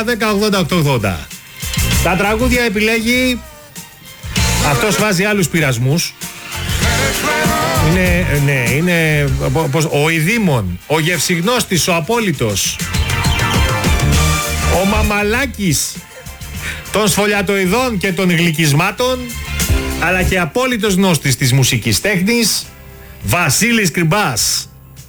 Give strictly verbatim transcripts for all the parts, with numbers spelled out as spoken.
επτά δέκα ογδόντα οκτώ ογδόντα. Τα τραγούδια επιλέγει. Αυτός βάζει άλλους πειρασμούς. Είναι, ναι, είναι πώς, ο Ιδήμων, ο Γευσιγνώστης, ο Απόλυτος, ο Μαμαλάκης των Σφολιατοειδών και των Γλυκισμάτων, αλλά και απόλυτος γνώστης της μουσικής τέχνης, Βασίλης Κρυμπάς.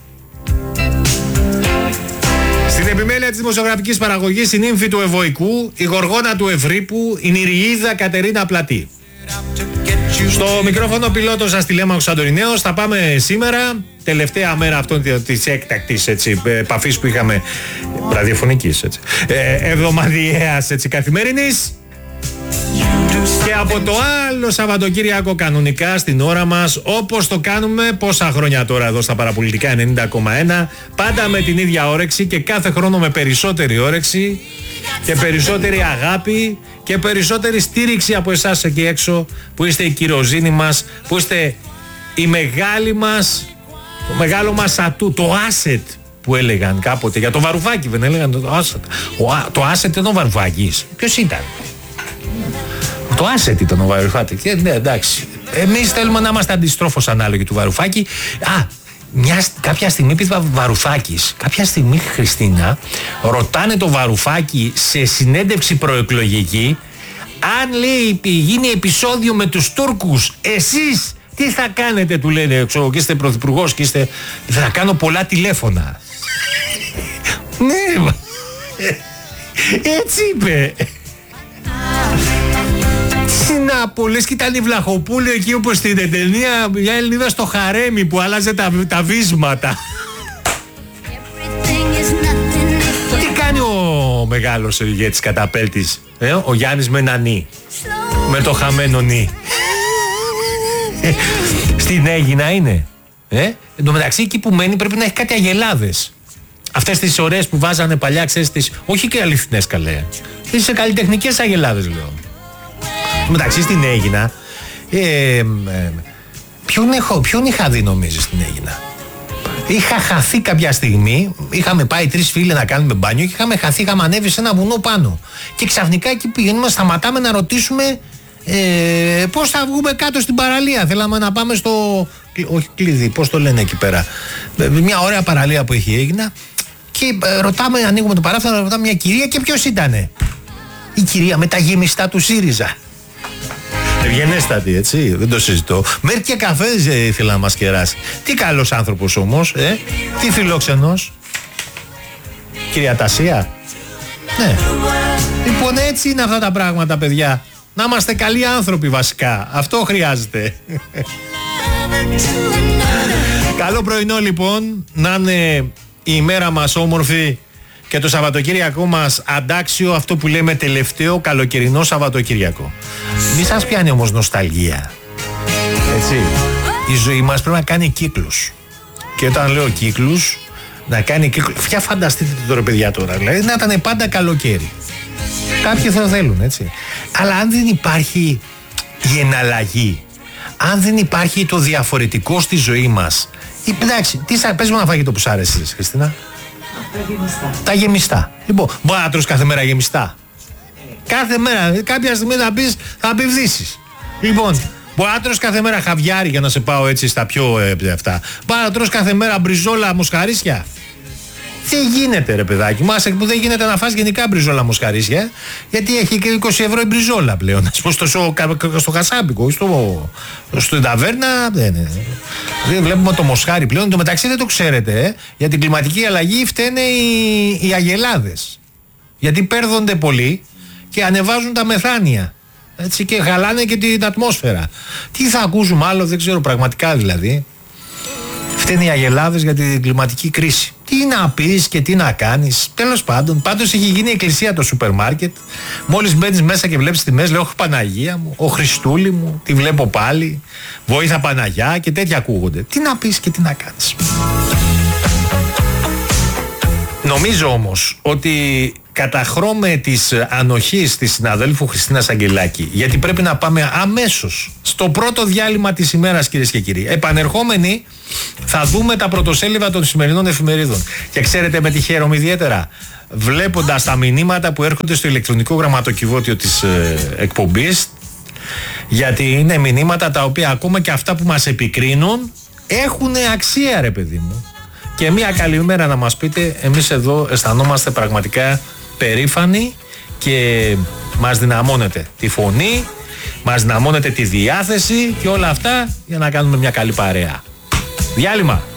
Στην επιμέλεια της δημοσιογραφικής παραγωγής, η νύμφη του Ευωικού, η γοργόνα του Ευρύπου, η Νηριίδα Κατερίνα Πλατή. Στο μικρόφωνο πιλότος σας Τηλέμαχος Αντωνινέος. Θα πάμε σήμερα, τελευταία μέρα αυτών της έκτακτης επαφής που είχαμε, ραδιοφωνικής έτσι, ε, εβδομαδιαίας έτσι, καθημερινής. Και από το άλλο Σαββατοκύριακο κανονικά στην ώρα μας, όπως το κάνουμε πόσα χρόνια τώρα εδώ στα Παραπολιτικά ενενήντα κόμμα ένα, πάντα με την ίδια όρεξη και κάθε χρόνο με περισσότερη όρεξη και περισσότερη αγάπη και περισσότερη στήριξη από εσάς εκεί έξω που είστε η κυροζήνη μας, που είστε η μεγάλη μας, το μεγάλο μας ατού, το asset που έλεγαν κάποτε για το Βαρουφάκη, δεν έλεγαν το asset. Ο, το asset είναι ο Βαρουφάκης. Ποιος ήταν? Το asset ήταν ο Βαρουφάκης. Ε, ναι, εντάξει. Εμείς θέλουμε να είμαστε αντιστρόφως ανάλογοι του Βαρουφάκη. Α, μια, κάποια στιγμή πει Βαρουφάκης, κάποια στιγμή Χριστίνα, ρωτάνε το Βαρουφάκη σε συνέντευξη προεκλογική, αν λέει γίνει επεισόδιο με τους Τούρκους, εσείς τι θα κάνετε, του λένε, ξέρω, και είστε πρωθυπουργός και είστε, θα κάνω πολλά τηλέφωνα. Ναι, έτσι είπε. Συνάπολες και ήταν η Βλαχοπούλου εκεί όπως στην ταινία, μια Ελληνίδα στο χαρέμι που άλλαζε τα, τα βίσματα. Τι κάνει ο μεγάλος ηγέτης καταπέλτης, ε, ο Γιάννης με ένα νι, με το χαμένο νι. Στην Αίγινα είναι. Ε? Εν τω μεταξύ εκεί που μένει πρέπει να έχει κάτι αγελάδες. Αυτές τις ωραίες που βάζανε παλιά, ξέρεις, τις, όχι και αληθινές καλέ. Τις καλλιτεχνικές αγελάδες λέω. Μεταξύ στην Αίγινα, ε, ε, ποιον, έχω, ποιον είχα δει νομίζεις στην Αίγινα? Είχα χαθεί κάποια στιγμή, είχαμε πάει τρεις φίλοι να κάνουμε μπάνιο και είχαμε χαθεί, είχαμε ανέβει σε ένα βουνό πάνω. Και ξαφνικά εκεί πηγαίνουμε, σταματάμε να ρωτήσουμε ε, πώς θα βγούμε κάτω στην παραλία. Θέλαμε να πάμε στο, όχι κλειδί, πώς το λένε εκεί πέρα. Μια ωραία παραλία που έχει Αίγινα. Και ε, ρωτάμε, ανοίγουμε το παράφυρο, ρωτάμε μια κυρία και ποιος ήτανε? Η κυρία με τα γεμιστά του ΣΥΡΙΖΑ. Ευγενέστατη, έτσι, δεν το συζητώ. Μέχρι και καφέ ήθελα να μας κεράσει. Τι καλός άνθρωπος όμως, ε? Τι φιλόξενος. Κυρία Τασία. Ναι. Λοιπόν, έτσι είναι αυτά τα πράγματα, παιδιά. Να είμαστε καλοί άνθρωποι βασικά. Αυτό χρειάζεται. Καλό πρωινό λοιπόν. Να είναι η ημέρα μας όμορφη και το Σαββατοκύριακό μας αντάξιο, αυτό που λέμε τελευταίο καλοκαιρινό Σαββατοκύριακο. Μη σας πιάνει όμως νοσταλγία. Έτσι. Η ζωή μας πρέπει να κάνει κύκλους. Και όταν λέω κύκλους, να κάνει κύκλους. Ποια φανταστείτε τώρα, παιδιά, τώρα. Δηλαδή να ήταν πάντα καλοκαίρι. Κάποιοι θα θέλουν, έτσι. Αλλά αν δεν υπάρχει η εναλλαγή, αν δεν υπάρχει το διαφορετικό στη ζωή μας. Εντάξει, τι σα πες μου ένα φαγητό που σ' άρεσε, Χριστίνα? Τα γεμιστά. Τα γεμιστά. Λοιπόν, μπορεί να τρως κάθε μέρα γεμιστά. Κάθε μέρα, κάποια στιγμή θα πεις, θα απευδίσεις. Λοιπόν, μπορεί να τρως κάθε μέρα χαβιάρι, για να σε πάω έτσι στα πιο ε, αυτά. Μπορεί να τρως κάθε μέρα μπριζόλα μοσχαρίσια. Δεν γίνεται, ρε παιδάκι. Μας που δεν γίνεται να φας γενικά μπριζόλα μοσχαρίσια, γιατί έχει και είκοσι ευρώ η μπριζόλα πλέον. Α πούμε στο, στο, στο Χασάπικο, στο, στην ταβέρνα. Δεν, δεν βλέπουμε το μοσχάρι πλέον. Εν τω μεταξύ δεν το ξέρετε, ε, για την κλιματική αλλαγή φταίνε οι, οι αγελάδες. Γιατί πέρδονται πολύ και ανεβάζουν τα μεθάνια. Έτσι, και χαλάνε και την ατμόσφαιρα. Τι θα ακούσουμε άλλο, δεν ξέρω πραγματικά δηλαδή. Φταίνε οι αγελάδες για την κλιματική κρίση. Τι να πεις και τι να κάνεις. Τέλος πάντων, πάντως έχει γίνει η εκκλησία το σούπερ μάρκετ. Μόλις μπαίνεις μέσα και βλέπεις τιμές, λέω: όχι Παναγία μου, ο Χριστούλη μου, τη βλέπω πάλι. Βοήθα Παναγιά και τέτοια ακούγονται. Τι να πεις και τι να κάνεις. Νομίζω όμως ότι καταχρώμε της ανοχής της συναδέλφου Χριστίνας Αγγελάκη, γιατί πρέπει να πάμε αμέσως στο πρώτο διάλειμμα της ημέρας, κυρίες και κύριοι. Επανερχόμενοι θα δούμε τα πρωτοσέλιδα των σημερινών εφημερίδων. Και ξέρετε με τι χαίρομαι ιδιαίτερα? βλέποντας τα μηνύματα που έρχονται στο ηλεκτρονικό γραμματοκιβώτιο της ε, εκπομπής, γιατί είναι μηνύματα τα οποία ακόμα και αυτά που μας επικρίνουν έχουν αξία, ρε παιδί μου. Και μια καλημέρα να μας πείτε, εμείς εδώ αισθανόμαστε πραγματικά περήφανοι και μας δυναμώνετε τη φωνή, μας δυναμώνετε τη διάθεση και όλα αυτά για να κάνουμε μια καλή παρέα. Διάλειμμα.